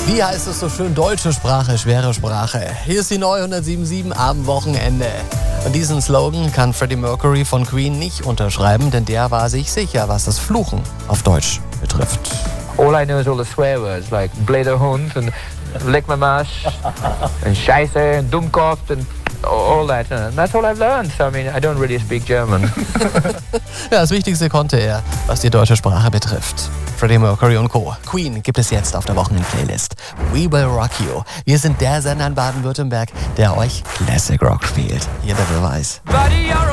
Wie heißt es so schön? Deutsche Sprache, schwere Sprache. Hier ist die neue 107.7 am Wochenende. Und diesen Slogan kann Freddie Mercury von Queen nicht unterschreiben, denn der war sich sicher, was das Fluchen auf Deutsch betrifft. All I know is all the swear words like Blederhund and Leck my Marsch and Scheiße and Dummkopf and all that. And that's all I've learned. So I mean, I don't really speak German. Ja, das Wichtigste konnte er, was die deutsche Sprache betrifft. Freddie Mercury und Co. Queen gibt es jetzt auf der Wochenend-Playlist. We Will Rock You. Wir sind der Sender in Baden-Württemberg, der euch Classic Rock spielt. Hier der Beweis. Buddy, you're